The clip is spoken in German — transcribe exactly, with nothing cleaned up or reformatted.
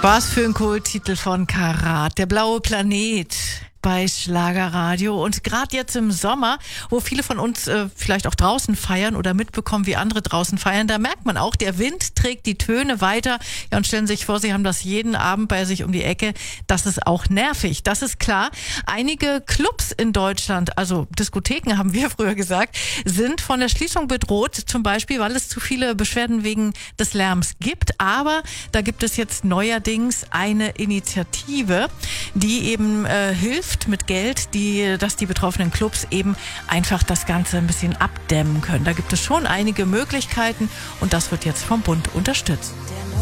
Was für ein Kulttitel von Karat, der blaue Planet bei Schlagerradio. Und gerade jetzt im Sommer, wo viele von uns äh, vielleicht auch draußen feiern oder mitbekommen, wie andere draußen feiern, da merkt man auch, der Wind trägt die Töne weiter. Ja, und stellen Sie sich vor, Sie haben das jeden Abend bei sich um die Ecke. Das ist auch nervig, das ist klar. Einige Clubs in Deutschland, also Diskotheken haben wir früher gesagt, sind von der Schließung bedroht, zum Beispiel, weil es zu viele Beschwerden wegen des Lärms gibt. Aber da gibt es jetzt neuerdings eine Initiative, die eben äh, hilft, mit Geld, die, dass die betroffenen Clubs eben einfach das Ganze ein bisschen abdämmen können. Da gibt es schon einige Möglichkeiten und das wird jetzt vom Bund unterstützt.